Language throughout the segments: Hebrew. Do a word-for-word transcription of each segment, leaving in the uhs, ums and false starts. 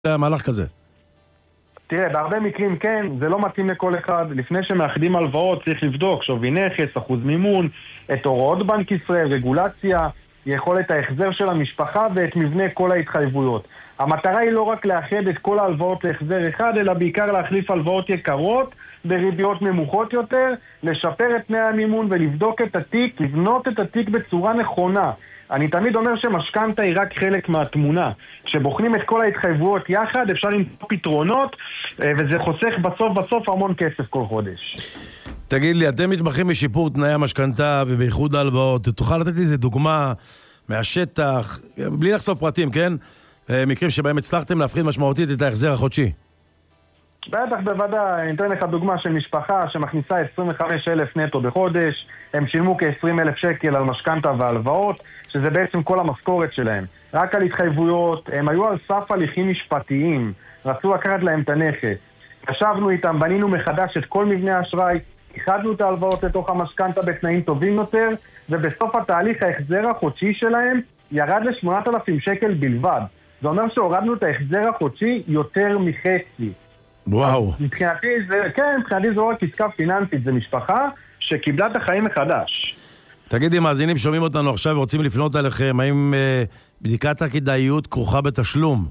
מהלך כזה? תראה, בהרבה מקרים כן, זה לא מתאים לכל אחד. לפני שמאחדים הלוואות צריך לבדוק שווי נכס, אחוז מימון, את הוראות בנק ישראל, רגולציה, יכולת ההחזר של המשפחה ואת מבנה כל ההתחייבויות. המטרה היא לא רק לאחד את כל ההלוואות להחזר אחד, אלא בעיקר להחליף הלוואות יקרות בריביות נמוכות יותר, לשפר את תנאי המימון ולבדוק את התיק, לבנות את התיק בצורה נכונה. אני תמיד אומר שמשכנתא היא רק חלק מהתמונה. כשבוחנים את כל ההתחייבויות יחד, אפשר למצוא פתרונות, וזה חוסך בסוף בסוף המון כסף כל חודש. תגיד לי, אתם מתמחים בשיפור תנאי המשכנתא ובייחוד ההלוואות. תוכל לתת לי איזה דוגמה מהשטח, בלי לחשוף פרטים, כן? מקרים שבהם הצלחתם להפחית משמעותית את ההחזר החודשי. בטח, בוודאי. אני אתן לך דוגמה של משפחה שמכניסה עשרים וחמישה אלף נטו בחודש, הם שילמו כ-עשרים אלף שקל על משכנתא והלוואות, שזה בעצם כל המשכורת שלהם. רק על התחייבויות, הם היו על סף הליכים משפטיים, רצו לקחת להם את הנכס. ישבנו איתם, בנינו מחדש את כל מבנה האשראי, איחדנו את ההלוואות לתוך המשכנתא בתנאים טובים יותר, ובסוף התהליך ההחזר החודשי שלהם ירד ל-שמונת אלפים שקל בלבד. זה אומר שהורדנו את ההחזר החודשי יותר מחצי. וואו. מבחינתי זה, כן, מבחינתי זה לא רק עסקה פיננסית, זה משפחה שקיבלה את החיים מחדש. תגידי, מאזינים שומעים אותנו עכשיו ורוצים לפנות אליכם, האם אה, בדיקת הכדאיות כרוכה בתשלום?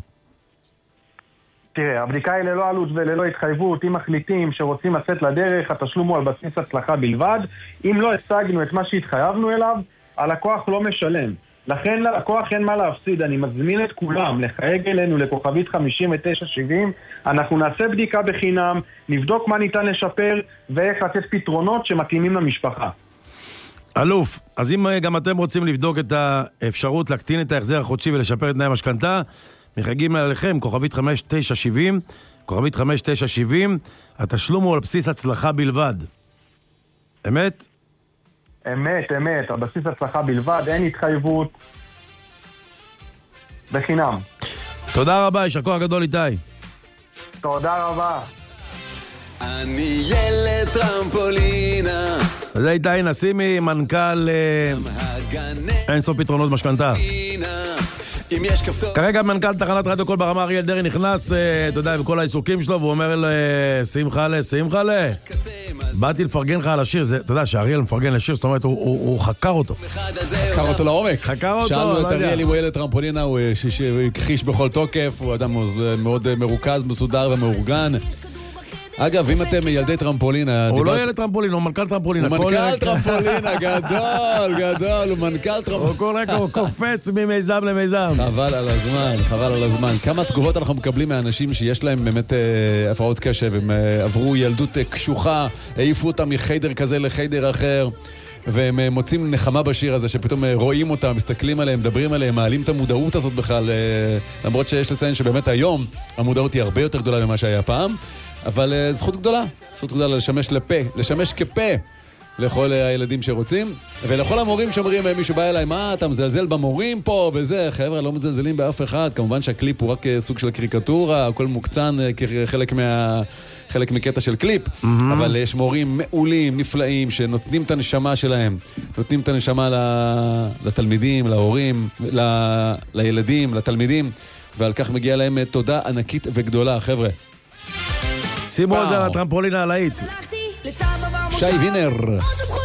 תראה, הבדיקה היא ללא עלות וללא התחייבות. אם מחליטים שרוצים לצאת לדרך, התשלום הוא על בסיס הצלחה בלבד. אם לא השגנו את מה שהתחייבנו אליו, הלקוח לא משלם. לכן ללקוח אין מה להפסיד. אני מזמין את כולם לחייג אלינו לכוכבית חמישים ותשע שבעים. אנחנו נעשה בדיקה בחינם, נבדוק מה ניתן לשפר ואיך לתת פתרונות שמתאימים למשפחה. אלוף, אז אם גם אתם רוצים לבדוק את האפשרות להקטין את ההחזר החודשי ולשפר את תנאי המשכנתא, מחייגים אליכם כוכבית חמש תשע שבעים, כוכבית חמש תשע שבעים, התשלום הוא על בסיס הצלחה בלבד. אמת? אמת, אמת, על בסיס הצלחה בלבד, אין התחייבות, בחינם. תודה רבה, יישר כוח גדול איתי. תודה רבה. אני ילד טרמפולינה. זה איתי נסימי, מנכ"ל אין סוף פתרונות משכנתא. כרגע מנכ"ל תחנת רדיו קול ברמה, אריאל דרעי נכנס, אתה יודע, בכל העיסוקים שלו, והוא אומר לשמחה לה, שמחה לה, באתי לפרגן לך על השיר. אתה יודע שאריאל מפרגן לשיר, זאת אומרת, הוא חקר אותו. חקר אותו לעומק. חקר אותו. שאלנו את אריאל אם הוא ילד טרמפולינה, הוא הכחיש בכל תוקף, הוא אדם מאוד מרוכז, מסודר ומאורגן. אגב, אם אתם ילדי טרמפולינה... הוא לא ילד טרמפולינה, הוא מנכ"ל טרמפולינה. הוא מנכ"ל טרמפולינה, גדול, גדול, הוא מנכ"ל טרמפולינה. הוא כל רגע, הוא קופץ ממיזם למיזם. חבל על הזמן, חבל על הזמן. כמה תגובות אנחנו מקבלים מאנשים שיש להם באמת הפרעות קשב, הם עברו ילדות קשוחה, העיפו אותם מחיידר כזה לחיידר אחר, והם מוצאים נחמה בשיר הזה, שפתאום רואים אותם, מסתכלים עליהם, מדברים עליהם, מעלים את המודעות הזאת בכלל, למרות שיש לציין שבאמת היום המודעות היא הרבה יותר גדולה ממה שהיה פעם. אבל uh, זכות גדולה, זכות גדולה לשמש לפה, לשמש כפה לכל הילדים שרוצים, ולכל המורים שאומרים, מישהו בא אליי, מה, אתה מזלזל במורים פה וזה, חבר'ה, לא מזלזלים באף אחד, כמובן שהקליפ הוא רק סוג של קריקטורה, הכל מוקצן כחלק מה... חלק מקטע של קליפ, mm-hmm. אבל יש מורים מעולים, נפלאים, שנותנים את הנשמה שלהם, נותנים את הנשמה לתלמידים, להורים, ל... לילדים, לתלמידים, ועל כך מגיע להם תודה ענקית וגדולה, חבר'ה. שימו את זה על הטרמפולינה הלהיט. שי וינר.